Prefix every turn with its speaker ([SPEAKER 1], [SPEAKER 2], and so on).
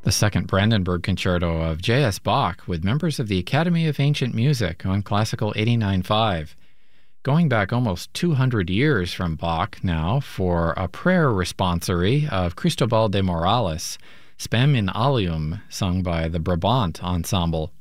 [SPEAKER 1] the Second Brandenburg Concerto of J.S. Bach with members of the Academy of Ancient Music on Classical 89.5. Going back almost 200 years from Bach now for a prayer responsory of Cristobal de Morales, Spem in Alium, sung by the Brabant Ensemble.